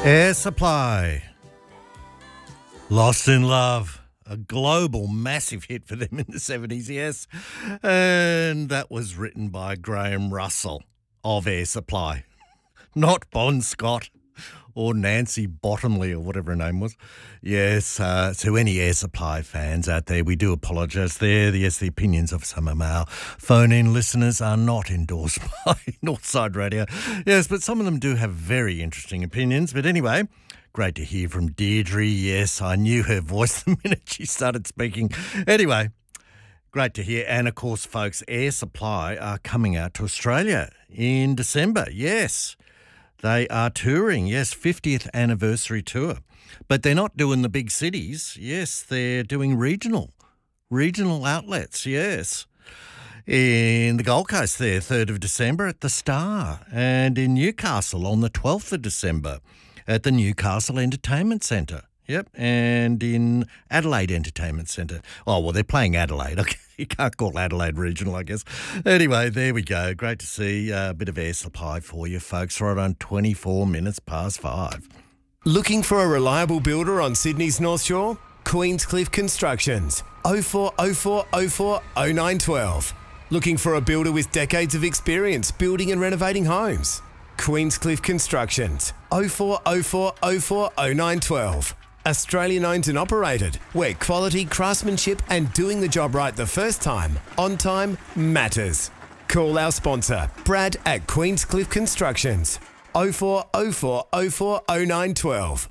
Air Supply, Lost in Love, a global massive hit for them in the 70s, yes. And that was written by Graham Russell of Air Supply, not Bon Scott or Nancy Bottomley or whatever her name was. Yes, to any Air Supply fans out there, we do apologise there. Yes, the opinions of some of our phone-in listeners are not endorsed by Northside Radio. Yes, but some of them do have very interesting opinions. But anyway, great to hear from Deirdre. Yes, I knew her voice the minute she started speaking. Anyway, great to hear. And, of course, folks, Air Supply are coming out to Australia in December. Yes, they are touring. Yes, 50th anniversary tour. But they're not doing the big cities. Yes, they're doing regional outlets, yes. In the Gold Coast there, 3rd of December at the Star. And in Newcastle on the 12th of December at the Newcastle Entertainment Centre. Yep, and in Adelaide Entertainment Centre. Oh, well, they're playing Adelaide. Okay, you can't call Adelaide regional, I guess. Anyway, there we go. Great to see a bit of Air Supply for you folks right on 24 minutes past 5. Looking for a reliable builder on Sydney's North Shore? Queenscliff Constructions. 0404 04 0912. Looking for a builder with decades of experience building and renovating homes? Queenscliff Constructions. 0404 04 0912. Australian owned and operated, where quality, craftsmanship and doing the job right the first time, on time, matters. Call our sponsor, Brad at Queenscliff Constructions. 0404 04 0912.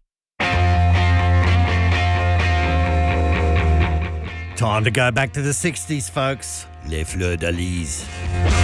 Time to go back to the 60s, folks. Les Fleurs d'Elys.